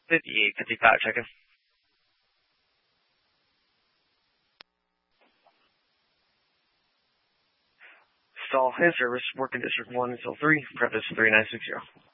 5855, check-in. Stall and service, working District 1 until 3, preface 3960.